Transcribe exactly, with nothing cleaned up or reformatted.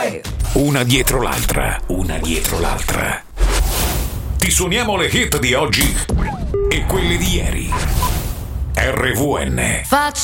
tre. Una dietro l'altra, una dietro l'altra. Ti suoniamo le hit di oggi e quelle di ieri. R V N. Faccio